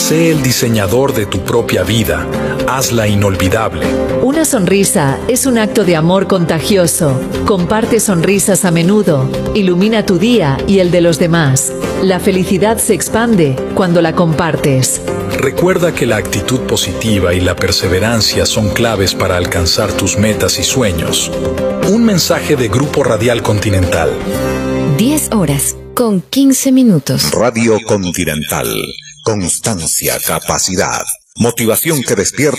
Sé el diseñador de tu propia vida. Hazla inolvidable. Una sonrisa es un acto de amor contagioso. Comparte sonrisas a menudo. Ilumina tu día y el de los demás. La felicidad se expande cuando la compartes. Recuerda que la actitud positiva y la perseverancia son claves para alcanzar tus metas y sueños. Un mensaje de Grupo Radial Continental. 10 horas con 15 minutos. Radio Continental. Constancia, capacidad, motivación que despierta.